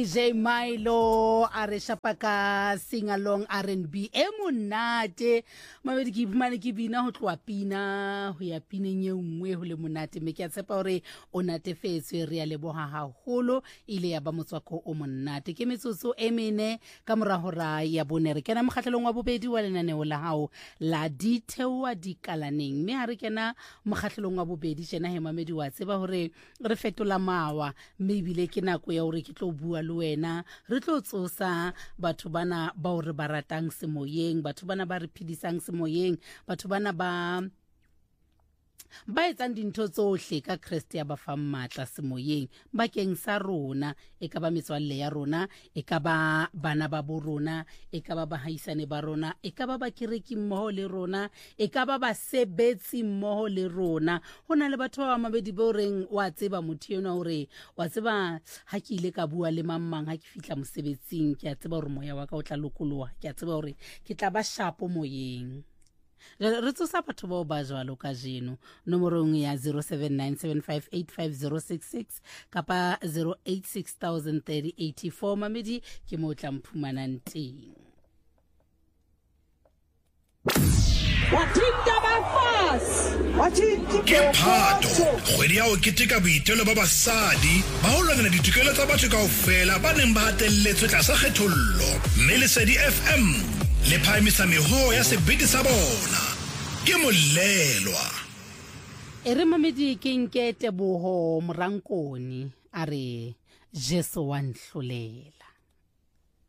J Milo a re shapaka sing-along R&B e monate mabedi ke iphumane ke bina ho tloa pina ho ya pineng e nngwe ho le monate me ke a tshepa hore o natefetswe re ya leboha haholo ile ya ba motswako o monate ke metsotso e mene ka mora hora ya bone re kena mokgahlelong wa bobedi wa lenaneo la hao la ditheoa dikalaneng mme ha re kena mokgahlelong wa bobedi tjena he mamedi wa tseba hore re fetola mawa mme ebile ke nako ya hore ke tlo bua wena re tlo tsosa batho bana ba o re baratang semoyeng batho bana ba re phidisang semoyeng batho bana ba etsang dintho tsohle ka Kriste ya ba fa matla semoyeng bakeng sa rona e ka ba metswalle ya rona e ka ba bana ba bo rona e ka ba bahaisane ba rona e ka ba bakereki mmoho le rona e ka ba basebetsi mmoho le rona hona le batho ba mabedi bo reng wa tseba motho yona hore wa tseba ha ke ile ka bua le mamang ha ke fihla mosebetsing ke a tseba hore moya wa ka o tla lokoloha ke a tseba hore ke tla ba shapo moyeng re tsosa batho bao ba jwalo ka jeno nomorong ya 0797585066 kapa 08603084 mamedi ke mo tla mphumanang teng ke Phato kgwedi ya ho keteka boitelo ba basadi ba ho lwanela ditokelo tsa batho kaofela ba neng ba hatelletswe tlasa kgethollo mme Lesedi FM le phahamisa meho ya sebete sa bona ke molelwa ere mamedi ke nkete boho morankoni are Jesu wa nhlolela